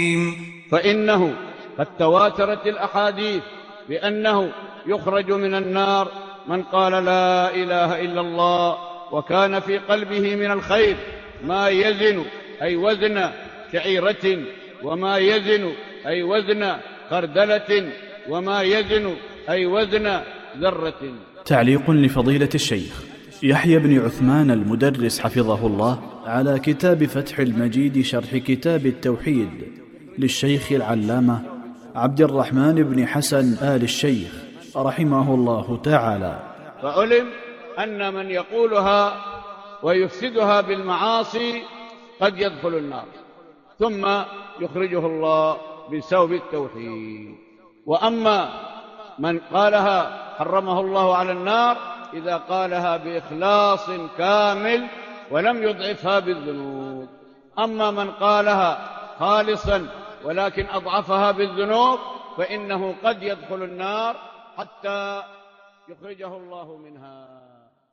فإنه قد تواترت الأحاديث بأنه يخرج من النار من قال لا إله إلا الله وكان في قلبه من الخير ما يزن أي وزن شعيرة، وما يزن أي وزن خردلة، وما يزن أي وزن ذرة. تعليق لفضيلة الشيخ يحيى بن عثمان المدرس حفظه الله على كتاب فتح المجيد شرح كتاب التوحيد للشيخ العلامة عبد الرحمن بن حسن آل الشيخ رحمه الله تعالى. فعلم أن من يقولها ويفسدها بالمعاصي قد يدخل النار ثم يخرجه الله بسبب التوحيد. وأما من قالها حرمه الله على النار إذا قالها بإخلاص كامل ولم يضعفها بالذنوب. أما من قالها خالصا ولكن أضعفها بالذنوب فإنه قد يدخل النار حتى يخرجه الله منها.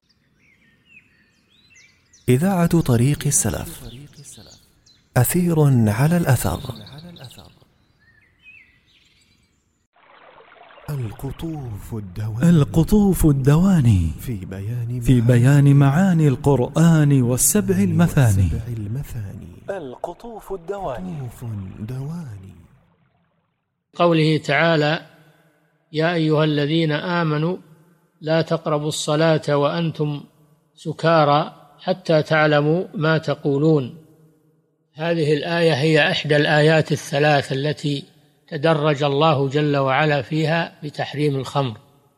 إذاعة طريق السلف، أثير على الأثر. القطوف الدواني في بيان معاني القرآن والسبع المثاني. القطوف الدواني. قوله تعالى: يا أيها الذين آمنوا لا تقربوا الصلاة وأنتم سكارى حتى تعلموا ما تقولون. هذه الآية هي إحدى الآيات الثلاث التي تدرج الله جل وعلا فيها بتحريم الخمر.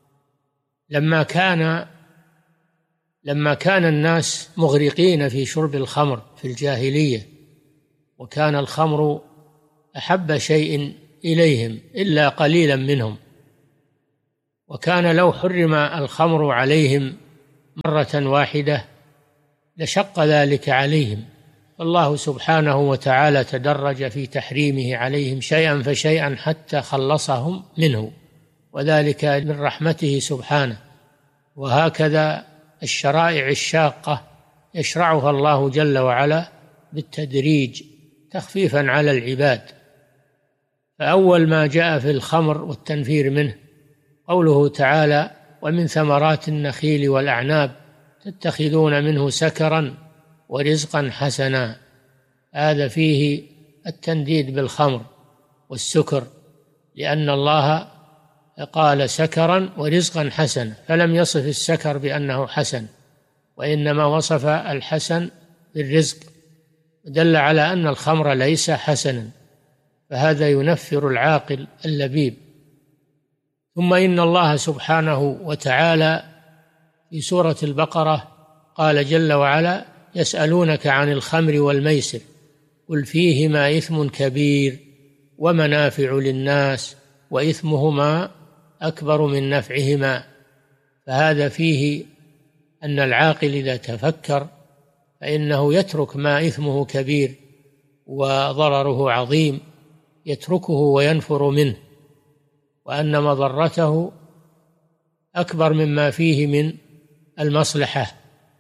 لما كان الناس مغرقين في شرب الخمر في الجاهلية، وكان الخمر أحب شيء إليهم إلا قليلا منهم، وكان لو حرم الخمر عليهم مرة واحدة لشق ذلك عليهم، فالله سبحانه وتعالى تدرج في تحريمه عليهم شيئا فشيئا حتى خلصهم منه، وذلك من رحمته سبحانه. وهكذا الشرائع الشاقة يشرعها الله جل وعلا بالتدريج تخفيفا على العباد. فأول ما جاء في الخمر والتنفير منه قوله تعالى: ومن ثمرات النخيل والأعناب تتخذون منه سكرا ورزقا حسنا. هذا فيه التنديد بالخمر والسكر، لأن الله قال سكرا ورزقا حسنا، فلم يصف السكر بأنه حسن، وإنما وصف الحسن بالرزق، دل على أن الخمر ليس حسنا، فهذا ينفر العاقل اللبيب. ثم إن الله سبحانه وتعالى في سورة البقرة قال جل وعلا: يسألونك عن الخمر والميسر قل فيهما إثم كبير ومنافع للناس وإثمهما أكبر من نفعهما. فهذا فيه أن العاقل إذا تفكر فإنه يترك ما إثمه كبير وضرره عظيم، يتركه وينفر منه، وأن مضرته أكبر مما فيه من المصلحة،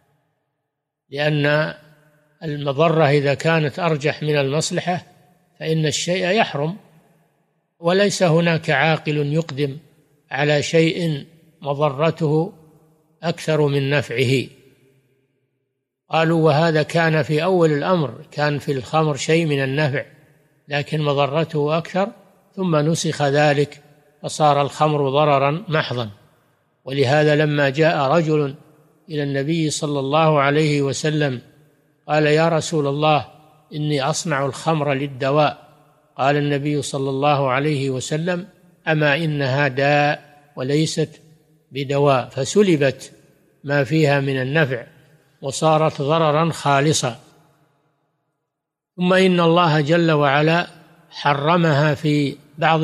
لأن المضرة إذا كانت أرجح من المصلحة فإن الشيء يحرم، وليس هناك عاقل يقدم على شيء مضرته أكثر من نفعه. قالوا: وهذا كان في أول الأمر، كان في الخمر شيء من النفع لكن مضرته أكثر، ثم نسخ ذلك فصار الخمر ضررا محضا. ولهذا لما جاء رجل إلى النبي صلى الله عليه وسلم قال: يا رسول الله إني أصنع الخمر للدواء. قال النبي صلى الله عليه وسلم: أما إنها داء وليست بدواء، فسلبت ما فيها من النفع وصارت ضررا خالصا. ثم إن الله جل وعلا حرمها في بعض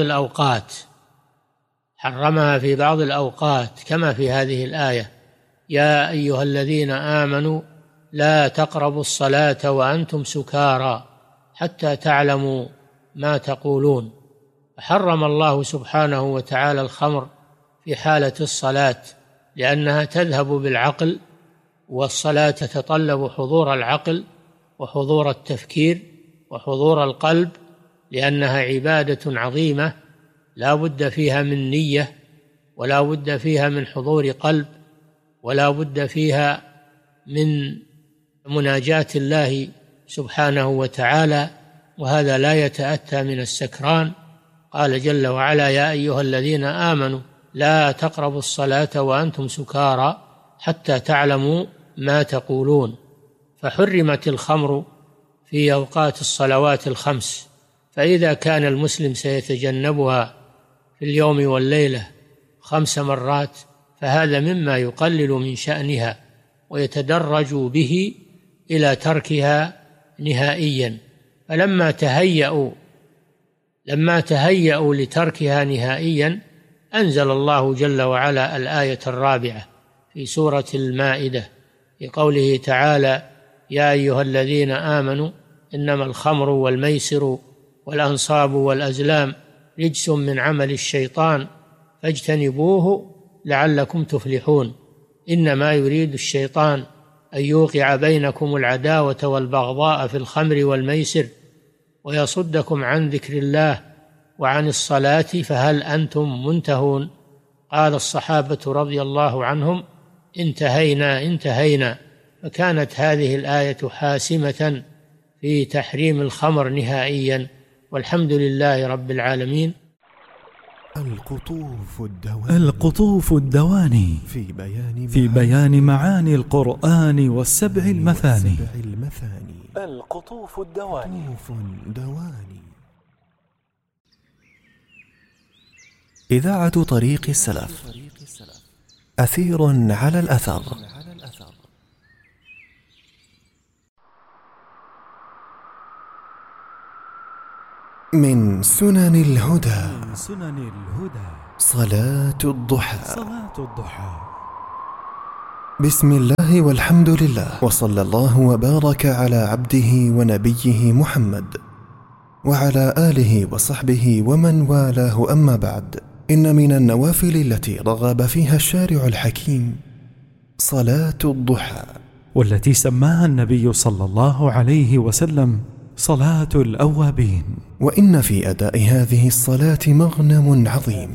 الأوقات كما في هذه الآية: يا أيها الذين آمنوا لا تقربوا الصلاة وأنتم سكارى حتى تعلموا ما تقولون. فحرم الله سبحانه وتعالى الخمر في حالة الصلاة لأنها تذهب بالعقل، والصلاة تتطلب حضور العقل وحضور التفكير وحضور القلب لأنها عبادة عظيمة لا بد فيها من نية، ولا بد فيها من حضور قلب، ولا بد فيها من مناجاة الله سبحانه وتعالى، وهذا لا يتأتى من السكران. قال جل وعلا: يا أيها الذين آمنوا لا تقربوا الصلاة وأنتم سكارى حتى تعلموا ما تقولون. فحرمت الخمر في أوقات الصلوات الخمس، فإذا كان المسلم سيتجنبها في اليوم والليلة 5 مرات فهذا مما يقلل من شأنها ويتدرج به إلى تركها نهائيا. فلما تهيأوا لتركها نهائيا أنزل الله جل وعلا الآية 4 في سورة المائدة في قوله تعالى: يا أيها الذين آمنوا إنما الخمر والميسر والأنصاب والأزلام رجس من عمل الشيطان فاجتنبوه لعلكم تفلحون. إنما يريد الشيطان أن يوقع بينكم العداوة والبغضاء في الخمر والميسر ويصدكم عن ذكر الله وعن الصلاة فهل أنتم منتهون؟ قال الصحابة رضي الله عنهم: انتهينا. فكانت هذه الآية حاسمة في تحريم الخمر نهائيا، والحمد لله رب العالمين. القطوف الدواني في بيان معاني القرآن والسبع المثاني. القطوف الدواني. إذاعة طريق السلف، أثير على الأثر. من سنن الهدى صلاة الضحى. بسم الله والحمد لله، وصلى الله وبارك على عبده ونبيه محمد وعلى آله وصحبه ومن والاه، أما بعد. إن من النوافل التي رغب فيها الشارع الحكيم صلاة الضحى، والتي سماها النبي صلى الله عليه وسلم صلاة الأوابين. وإن في أداء هذه الصلاة مغنم عظيم.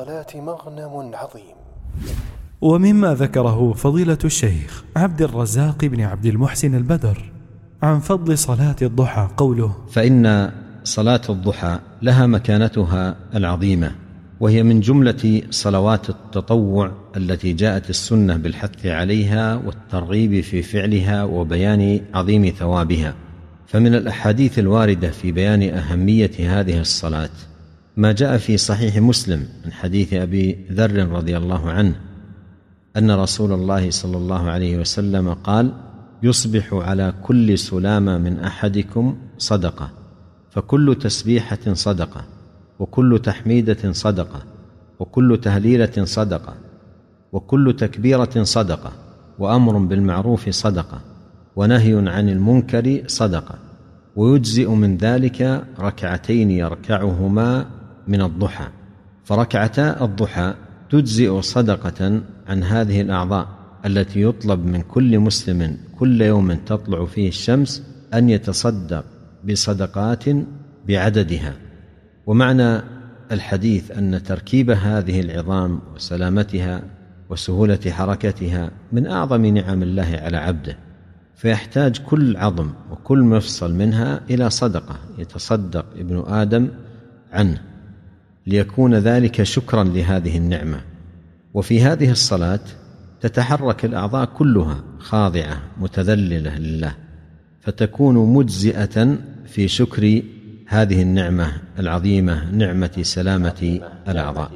ومما ذكره فضيلة الشيخ عبد الرزاق بن عبد المحسن البدر عن فضل صلاة الضحى قوله: فإن صلاة الضحى لها مكانتها العظيمة، وهي من جملة صلوات التطوع التي جاءت السنة بالحث عليها والترغيب في فعلها وبيان عظيم ثوابها. فمن الأحاديث الواردة في بيان أهمية هذه الصلاة ما جاء في صحيح مسلم من حديث أبي ذر رضي الله عنه أن رسول الله صلى الله عليه وسلم قال: يصبح على كل سلامة من أحدكم صدقة، فكل تسبيحة صدقة، وكل تحميدة صدقة، وكل تهليلة صدقة، وكل تكبيرة صدقة، وأمر بالمعروف صدقة، ونهي عن المنكر صدقة، ويجزئ من ذلك ركعتين يركعهما من الضحى. فركعتا الضحى تجزئ صدقة عن هذه الأعضاء التي يطلب من كل مسلم كل يوم تطلع فيه الشمس أن يتصدق بصدقات بعددها. ومعنى الحديث أن تركيب هذه العظام وسلامتها وسهولة حركتها من أعظم نعم الله على عبده، فيحتاج كل عظم وكل مفصل منها إلى صدقة يتصدق ابن آدم عنه، ليكون ذلك شكرا لهذه النعمة. وفي هذه الصلاة تتحرك الأعضاء كلها خاضعة متذللة لله، فتكون مجزئة في شكر هذه النعمة العظيمة، نعمة سلامة الأعضاء.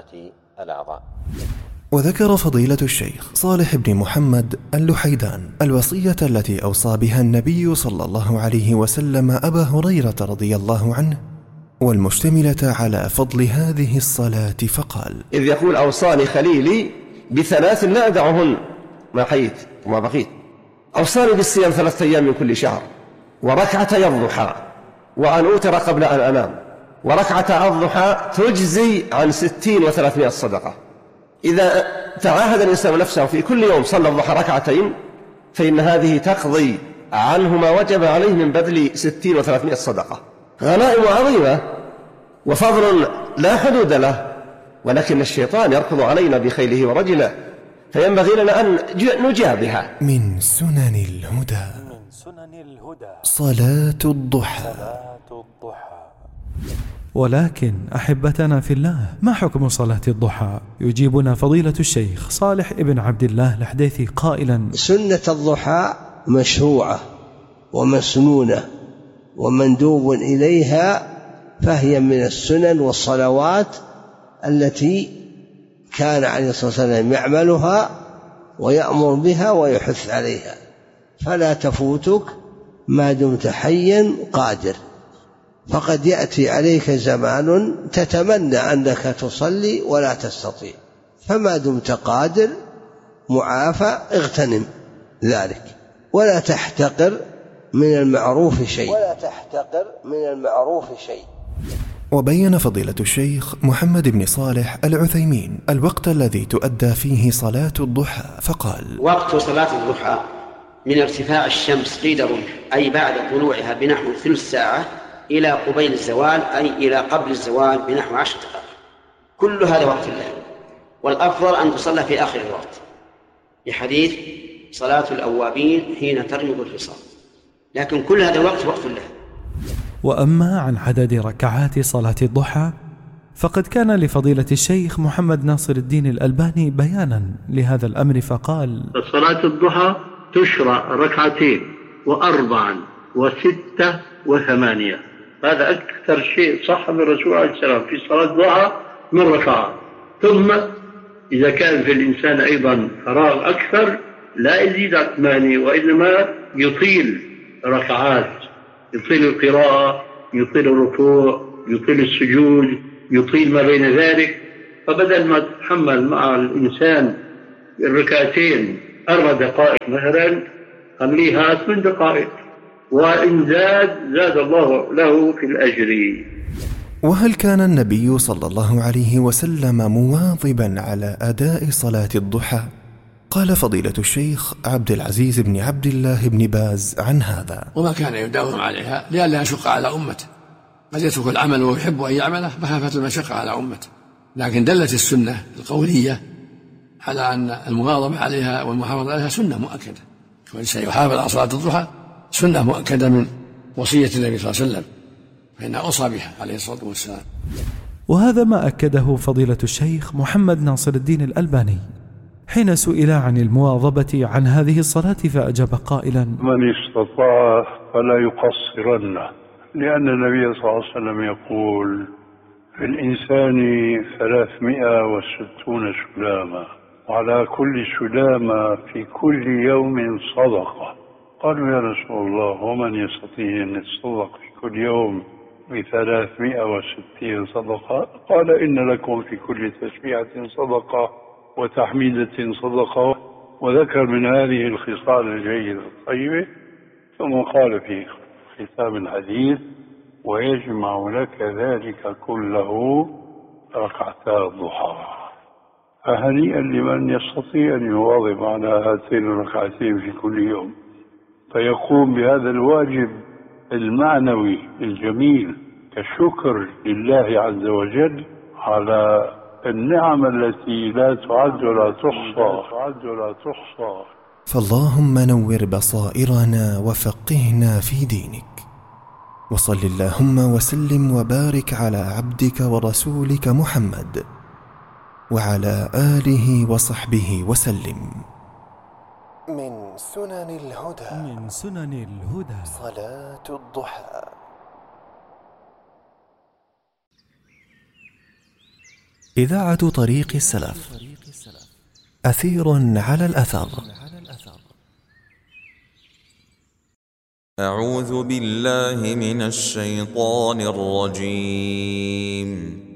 وذكر فضيلة الشيخ صالح بن محمد اللحيدان الوصية التي أوصى بها النبي صلى الله عليه وسلم أبا هريرة رضي الله عنه، والمشتملة على فضل هذه الصلاة، فقال: إذ يقول: أوصاني خليلي ب3 لا أدعهن ما حييت وما بقيت. أوصاني بالصيام 3 أيام من كل شهر، وركعتي الضحى، وأن أوتر قبل أن أنام، وركعة الضحى تجزي عن 60 و300 صدقة. إذا تعاهد الإنسان نفسه في كل يوم صلى الضحى 2 ركعتين فإن هذه تقضي عنه ما وجب عليه من بذل 60 و300 صدقة. غنائم عظيمة وفضل لا حدود له، ولكن الشيطان يركض علينا بخيله ورجله، فينبغي لنا أن نجابها. من سنن الهدى صلاة الضحى. ولكن أحبتنا في الله، ما حكم صلاة الضحى؟ يجيبنا فضيلة الشيخ صالح ابن عبد الله الحديثي قائلا: سنة الضحى مشروعة ومسنونة ومندوب إليها، فهي من السنن والصلوات التي كان عليه الصلاة والسلام يعملها ويأمر بها ويحث عليها، فلا تفوتك ما دمت حيا قادر، فقد يأتي عليك زمان تتمنى أنك تصلي ولا تستطيع، فما دمت قادر معافى اغتنم ذلك، ولا تحتقر من المعروف شيء. وبين فضيلة الشيخ محمد بن صالح العثيمين الوقت الذي تؤدى فيه صلاة الضحى فقال: وقت صلاة الضحى من ارتفاع الشمس قيد رمح، أي بعد طلوعها بنحو ثلث ساعة، إلى قبيل الزوال، أي إلى قبل الزوال بنحو 10 دقائق. كل هذا وقت الله، والأفضل أن تصلى في آخر الوقت، لحديث صلاة الأوابين حين ترمض الفصال، لكن كل هذا الوقت وقت الله. وأما عن عدد ركعات صلاة الضحى فقد كان لفضيلة الشيخ محمد ناصر الدين الألباني بيانا لهذا الأمر فقال: صلاة الضحى تشرع 2 و4 و6 و8. هذا أكثر شيء صح من الرسول عليه السلام في صلاة الضحى من ركعات. ثم إذا كان في الإنسان أيضا فراغ أكثر لا يزيد عن 8، وإنما يطيل ركعات، يطيل القراءة، يطيل الركوع، يطيل السجود، يطيل ما بين ذلك. فبدل ما تتحمل مع الإنسان الركعتين 4 دقائق مثلا، خليها 8 دقائق، وإن زاد الله له في الأجر. وهل كان النبي صلى الله عليه وسلم مواظبا على أداء صلاة الضحى؟ قال فضيلة الشيخ عبد العزيز بن عبد الله بن باز عن هذا: وما كان يداوم عليها لئلا يشق على أمته، قد يترك العمل ويحب أن يعمله مخافة المشقة على أمته، لكن دلت السنة القولية على أن المواظبة عليها والمحافظة عليها سنة مؤكدة. كل شيء يحافظ على صلاة الضحى سنة مؤكدة من وصية النبي صلى الله عليه وسلم، فإنها أوصى بها عليه الصلاة والسلام. وهذا ما أكده فضيلة الشيخ محمد ناصر الدين الألباني حين سئل عن المواظبة عن هذه الصلاة فأجاب قائلا: من استطاع فلا يقصرن، لأن النبي صلى الله عليه وسلم يقول: في الإنسان 360 سلامة، وعلى كل سلامة في كل يوم صدقة. قالوا: يا رسول الله، ومن يستطيع أن يتصدق في كل يوم ب360 صدقة؟ قال: إن لكم في كل تسبيحة صدقة وتحميدة صدقة، وذكر من هذه الخصال الجيدة الطيبة، ثم قال في ختام الحديث: ويجمع لك ذلك كله 2 الضحى. فهنيئا لمن يستطيع أن يواظب على هاتين 2 في كل يوم، فيقوم بهذا الواجب المعنوي الجميل كشكر لله عز وجل على النعم التي لا تعد ولا تحصى. فاللهم نور بصائرنا وفقهنا في دينك، وصل اللهم وسلم وبارك على عبدك ورسولك محمد وعلى آله وصحبه وسلم. من سنن الهدى صلاة الضحى. إذاعة طريق السلف، أثير على الأثر. أعوذ بالله من الشيطان الرجيم.